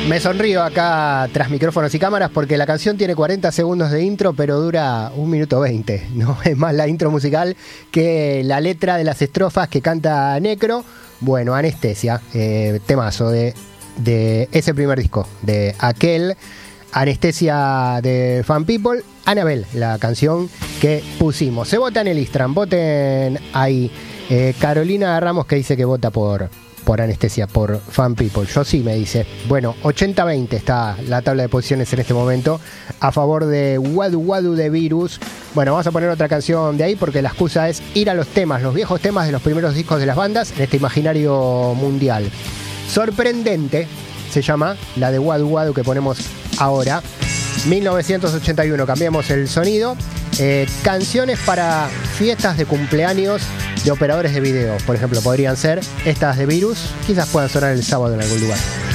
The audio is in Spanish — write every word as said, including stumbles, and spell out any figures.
Me sonrío acá tras micrófonos y cámaras porque la canción tiene cuarenta segundos de intro, pero dura un minuto veinte. No es más la intro musical que la letra de las estrofas que canta Necro. Bueno, Anestesia, eh, temazo de, de ese primer disco, de aquel Anestesia de Fan People. Anabel, la canción que pusimos. Se vota en el Instagram, voten ahí. Eh, Carolina Ramos que dice que vota por... por Anestesia, por Fan People. Yo sí, me dice. Bueno, ochenta veinte está la tabla de posiciones en este momento a favor de Wadu Wadu de Virus. Bueno, vamos a poner otra canción de ahí porque la excusa es ir a los temas, los viejos temas de los primeros discos de las bandas en este imaginario mundial. Sorprendente se llama la de Wadu Wadu que ponemos ahora. mil novecientos ochenta y uno, cambiamos el sonido. Eh, canciones para fiestas de cumpleaños de operadores de video, por ejemplo, podrían ser estas de Virus, quizás puedan sonar el sábado en algún lugar.